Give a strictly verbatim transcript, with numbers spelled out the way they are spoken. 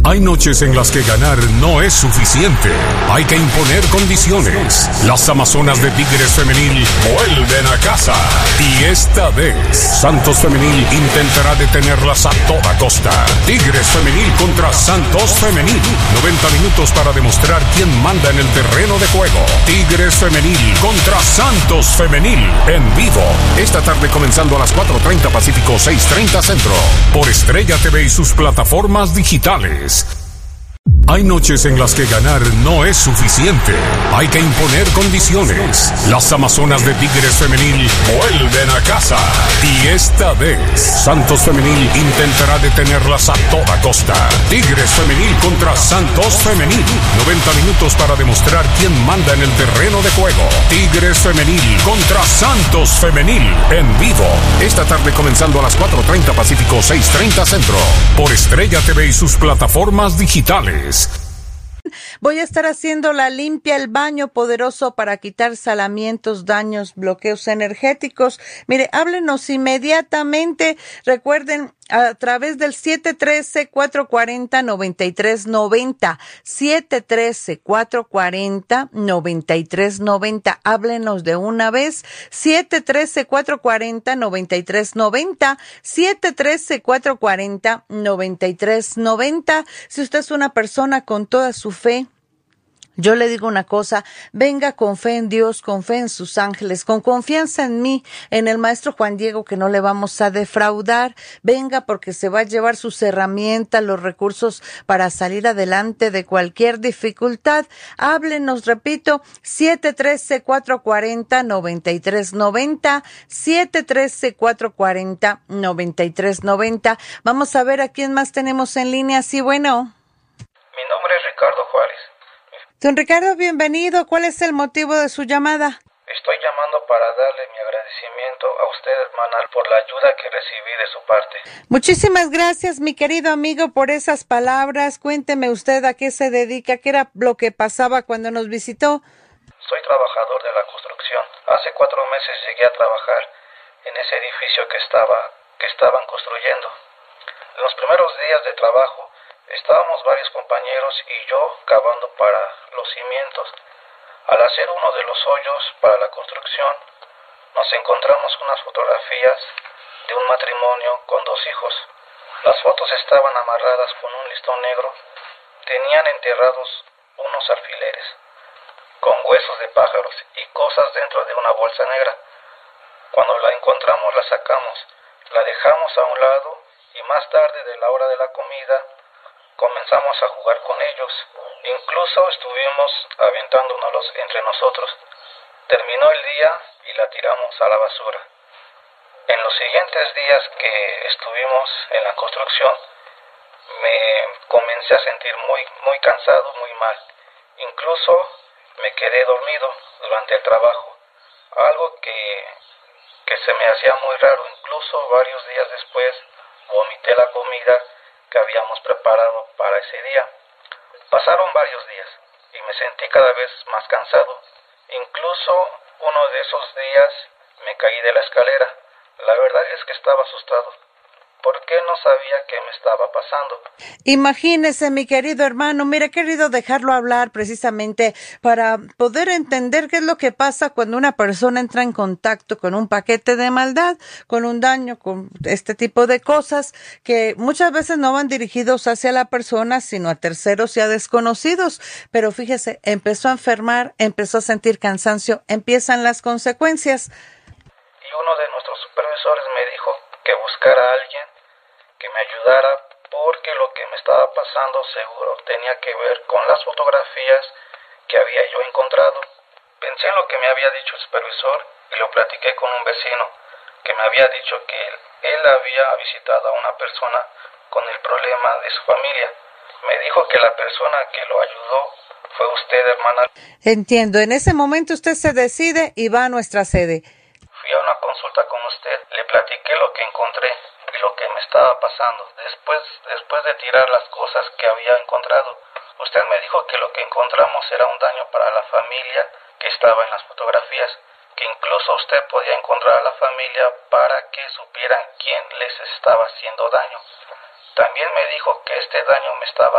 Hay noches en las que ganar no es suficiente. Hay que imponer condiciones. Las Amazonas de Tigres Femenil vuelven a casa. Y esta vez, Santos Femenil intentará detenerlas a toda costa. Tigres Femenil contra Santos Femenil. noventa minutos para demostrar quién manda en el terreno de juego. Tigres Femenil contra Santos Femenil. En vivo. Esta tarde comenzando a las cuatro treinta Pacífico, seis treinta Centro. Por Estrella T V y sus plataformas digitales. Hay noches en las que ganar no es suficiente. Hay que imponer condiciones. Las Amazonas de Tigres Femenil vuelven a casa. Y esta vez, Santos Femenil intentará detenerlas a toda costa. Tigres Femenil contra Santos Femenil. noventa minutos para demostrar quién manda en el terreno de juego. Tigres Femenil contra Santos Femenil. En vivo. Esta tarde comenzando a las cuatro treinta Pacífico, seis treinta Centro. Por Estrella T V y sus plataformas digitales. Voy a estar haciendo la limpia, el baño poderoso para quitar salamientos, daños, bloqueos energéticos. Mire, háblenos inmediatamente. Recuerden, a través del siete uno tres, cuatro cuatro cero, nueve tres nueve cero. siete uno tres, cuatro cuatro cero, nueve tres nueve cero. Háblenos de una vez. siete uno tres, cuatro cuatro cero, nueve tres nueve cero. siete uno tres, cuatro cuatro cero, nueve tres nueve cero. Si usted es una persona con toda su fe, yo le digo una cosa, venga con fe en Dios, con fe en sus ángeles, con confianza en mí, en el maestro Juan Diego, que no le vamos a defraudar. Venga porque se va a llevar sus herramientas, los recursos para salir adelante de cualquier dificultad. Háblenos, repito, siete uno tres, cuatro cuatro cero, nueve tres nueve cero, siete uno tres, cuatro cuatro cero, nueve tres nueve cero. Vamos a ver a quién más tenemos en línea. Sí, bueno. Mi nombre es Ricardo Juárez. Don Ricardo, bienvenido. ¿Cuál es el motivo de su llamada? Estoy llamando para darle mi agradecimiento a usted, hermana, por la ayuda que recibí de su parte. Muchísimas gracias, mi querido amigo, por esas palabras. Cuénteme usted a qué se dedica, qué era lo que pasaba cuando nos visitó. Soy trabajador de la construcción. Hace cuatro meses llegué a trabajar en ese edificio que estaba, que estaban construyendo. En los primeros días de trabajo, estábamos varios compañeros y yo cavando para los cimientos. Al hacer uno de los hoyos para la construcción, nos encontramos unas fotografías de un matrimonio con dos hijos. Las fotos estaban amarradas con un listón negro. Tenían enterrados unos alfileres con huesos de pájaros y cosas dentro de una bolsa negra. Cuando la encontramos, la sacamos, la dejamos a un lado y más tarde, de la hora de la comida, comenzamos a jugar con ellos. Incluso estuvimos aventándonos entre nosotros. Terminó el día y la tiramos a la basura. En los siguientes días que estuvimos en la construcción, me comencé a sentir muy, muy cansado, muy mal. Incluso me quedé dormido durante el trabajo. Algo que, que se me hacía muy raro. Incluso varios días después vomité la comida que habíamos preparado para ese día. Pasaron varios días y me sentí cada vez más cansado. Incluso uno de esos días me caí de la escalera. La verdad es que estaba asustado, porque no sabía qué me estaba pasando. Imagínese, mi querido hermano, mire, he querido dejarlo hablar precisamente para poder entender qué es lo que pasa cuando una persona entra en contacto con un paquete de maldad, con un daño, con este tipo de cosas que muchas veces no van dirigidos hacia la persona, sino a terceros y a desconocidos. Pero fíjese, empezó a enfermar, empezó a sentir cansancio, empiezan las consecuencias. Y uno de nuestros supervisores me dijo que buscara a alguien que me ayudara, porque lo que me estaba pasando seguro tenía que ver con las fotografías que había yo encontrado. Pensé en lo que me había dicho el supervisor y lo platiqué con un vecino que me había dicho que él, él había visitado a una persona con el problema de su familia. Me dijo que la persona que lo ayudó fue usted, hermana. Entiendo, en ese momento usted se decide y va a nuestra sede. Fui a una consulta con usted, le platiqué lo que encontré y lo que me estaba pasando. Después, después de tirar las cosas que había encontrado, usted me dijo que lo que encontramos era un daño para la familia que estaba en las fotografías, que incluso usted podía encontrar a la familia para que supieran quién les estaba haciendo daño. También me dijo que este daño me estaba